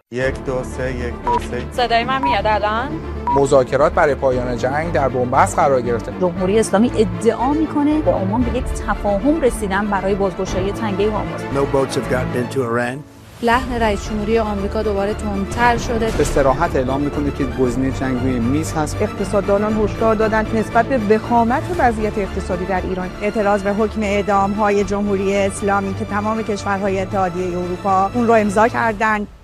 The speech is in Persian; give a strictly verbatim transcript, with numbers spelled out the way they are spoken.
یک دو سه یک دو سه. صدای من میاد الان؟ مذاکرات برای پایان جنگ در بنبست قرار گرفته. جمهوری اسلامی ادعا میکنه با عمان به یک تفاهم رسیدن برای بازگشایی تنگه هرمز. No boats have gotten into Iran. لحن رئیس جمهوری آمریکا دوباره تندتر شده. به صراحت اعلام میکنه که گزینه جنگ روی میز هست. اقتصاددانان هشدار دادند نسبت به وخامت وضعیت اقتصادی در ایران. اعتراض به حکم اعدام‌های جمهوری اسلامی که تمام کشورهای اتحادیه اروپا اون رو امضا کردند.